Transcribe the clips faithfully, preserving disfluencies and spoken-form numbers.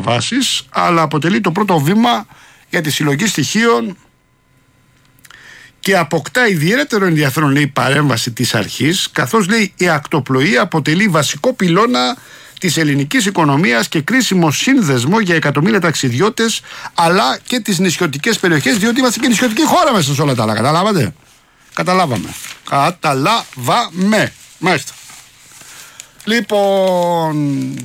παραβάσεις, αλλά αποτελεί το πρώτο βήμα για τη συλλογή στοιχείων και αποκτά ιδιαίτερο ενδιαφέρον, λέει, η παρέμβαση της αρχής, καθώς, λέει, η ακτοπλοεία αποτελεί βασικό πυλώνα της ελληνικής οικονομίας και κρίσιμο σύνδεσμο για εκατομμύρια ταξιδιώτες, αλλά και τις νησιωτικές περιοχές, διότι είμαστε και νησιωτική χώρα μέσα σε όλα τα άλλα. Καταλάβατε? Καταλάβαμε. Καταλάβαμε. Μάλιστα. Λοιπόν,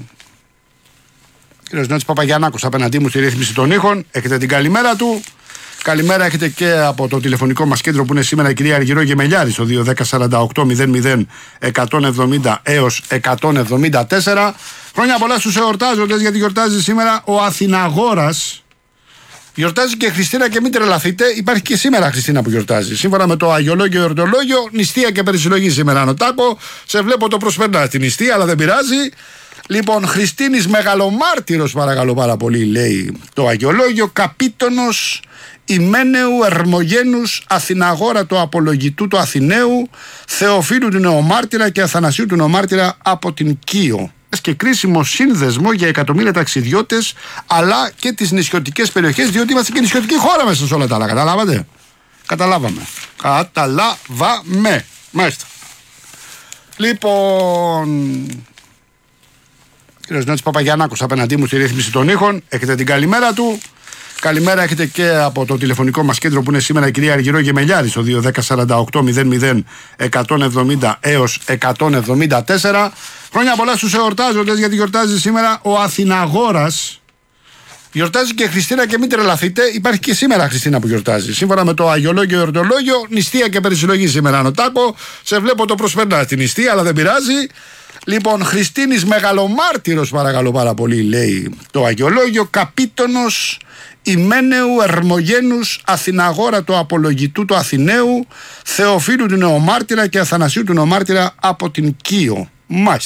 κύριος Νότης Παπαγιαννάκος απέναντί μου στη ρύθμιση των ήχων. Έχετε την καλημέρα του. Καλημέρα έχετε και από το τηλεφωνικό μας κέντρο που είναι σήμερα η κυρία Αργυρό Γεμελιάρη στο δύο ένα μηδέν σαράντα οκτώ μηδέν μηδέν εκατόν εβδομήντα έως εκατόν εβδομήντα τέσσερα. Χρόνια πολλά στους εορτάζοντες, γιατί γιορτάζει σήμερα ο Αθηναγόρας. Γιορτάζει και Χριστίνα, και μην τρελαθείτε, υπάρχει και σήμερα Χριστίνα που γιορτάζει. Σύμφωνα με το Αγιολόγιο Εορτολόγιο, νηστεία και περισυλλογή σήμερα. Νοτάκο, σε βλέπω το προσπερνά στην νηστεία, αλλά δεν πειράζει. Λοιπόν, Χριστίνης Μεγαλομάρτυρος, παρακαλώ πάρα πολύ, λέει το Αγιολόγιο, καπίτονος Ημένεου Ερμογένους Αθηναγόρα του Απολογητού του Αθηναίου, Θεοφίλου του Νεομάρτυρα και Αθανασίου του Νεομάρτυρα από την Κίο. Και κρίσιμο σύνδεσμο για εκατομμύρια ταξιδιώτες, αλλά και τις νησιωτικές περιοχές, διότι είμαστε και νησιωτική χώρα μέσα σε όλα τα άλλα. Καταλάβατε? Καταλάβαμε. Καταλάβαμε. Μάλιστα. Λοιπόν, κύριος Νότης Παπαγιαννάκος απέναντί μου στη ρύθμιση των ήχων. Έχετε την καλημέρα του. Καλημέρα έχετε και από το τηλεφωνικό μας κέντρο που είναι σήμερα η κυρία Αργυρό Γεμελιάρη στο δύο ένα σαράντα οκτώ μηδέν μηδέν εκατόν εβδομήντα έως εκατόν εβδομήντα τέσσερα. Χρόνια πολλά στους εορτάζοντες, γιατί γιορτάζει σήμερα ο Αθηναγόρας. Γιορτάζει και Χριστίνα, και μην τρελαθείτε, υπάρχει και σήμερα Χριστίνα που γιορτάζει. Σύμφωνα με το Αγιολόγιο Εορτολόγιο, νηστεία και περισυλλογή σήμερα. Νοτάκο, σε βλέπω το προσπερνά στην νηστεία, αλλά δεν πειράζει. Λοιπόν, Χριστίνης Μεγαλομάρτυρος, παρακαλώ πάρα πολύ, λέει το Αγιολόγιο, καπίτονος Ημένεου Ερμογένους Αθηναγόρα του Απολογητού του Αθηναίου, Θεοφίλου του Νεομάρτυρα και Αθανασίου του Νεομάρτυρα από την Κίο. Μάλιστα.